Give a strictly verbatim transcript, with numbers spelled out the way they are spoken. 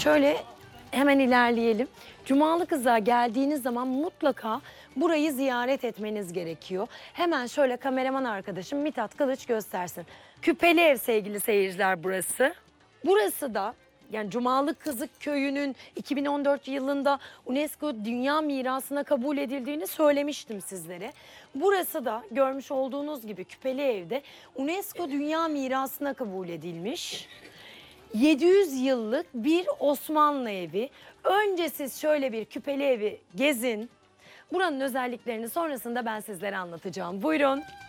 Şöyle hemen ilerleyelim. Cumalı Kızı'na geldiğiniz zaman mutlaka burayı ziyaret etmeniz gerekiyor. Hemen şöyle kameraman arkadaşım Mithat Kılıç göstersin. Küpeli Ev sevgili seyirciler burası. Burası da yani Cumalı Kızık Köyü'nün iki bin on dört yılında UNESCO Dünya Mirası'na kabul edildiğini söylemiştim sizlere. Burası da görmüş olduğunuz gibi Küpeli Ev'de UNESCO Dünya Mirası'na kabul edilmiş. yedi yüz yıllık bir Osmanlı evi. Önce siz şöyle bir Küpeli Evi gezin. Buranın özelliklerini sonrasında ben sizlere anlatacağım. Buyurun.